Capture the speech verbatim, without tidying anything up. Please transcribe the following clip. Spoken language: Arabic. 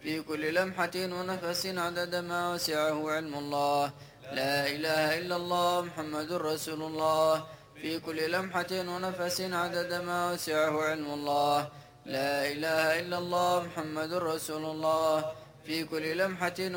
في كل لمحة ونفس عدد ما وسعه علم الله. لا إله إلا الله محمد رسول الله. في كل لمحة ونفس عدد ما وسعه علم الله. لا إله إلا الله محمد رسول الله. في كل لمحة